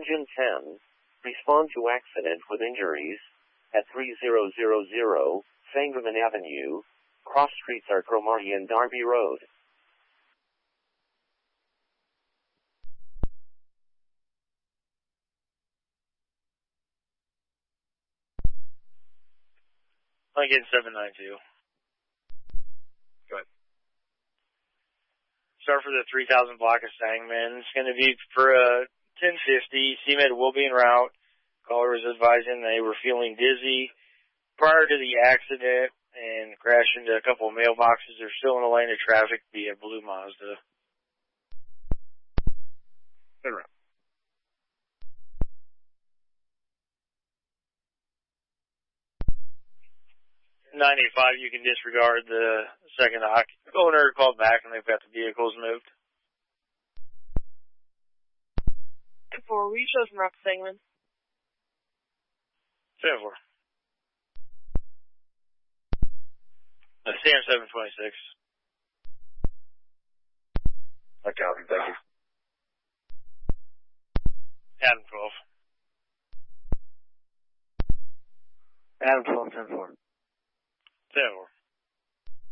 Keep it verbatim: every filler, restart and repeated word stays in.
Engine ten, respond to accident with injuries at three thousand Sangerman Avenue. Cross streets are Cromartie and Darby Road. Lincoln seven nine two. Go ahead. Start for the three thousand block of Sangerman. It's going to be for a ten fifty. C M E D will be en route. Caller was advising they were feeling dizzy prior to the accident and crashed into a couple of mailboxes. They're still in the lane of traffic via Blue Mazda. Turn around. nine eight five, you can disregard the second owner called back and they've got the vehicles moved. ten four, will you show some rock Sangerman? ten four. Uh, C M seven twenty-six. I copy, thank you. Adam twelve. Adam twelve, ten four. ten four.